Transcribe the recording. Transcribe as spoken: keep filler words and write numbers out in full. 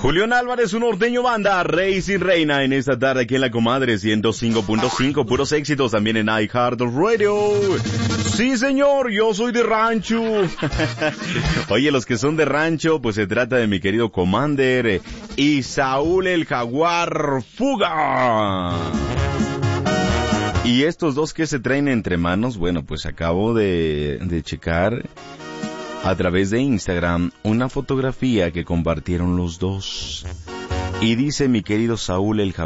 Julián Álvarez, un norteño banda, Rey sin reina, en esta tarde aquí en La Comadre, ciento cinco punto cinco, puros éxitos, también en iHeartRadio. Sí, señor, yo soy de rancho. Oye, los que son de rancho, pues se trata de mi querido Commander y Saúl el Jaguar Fuga. Y estos dos que se traen entre manos, bueno, pues acabo de, de checar a través de Instagram una fotografía que compartieron los dos. Y dice mi querido Saúl el Jaguar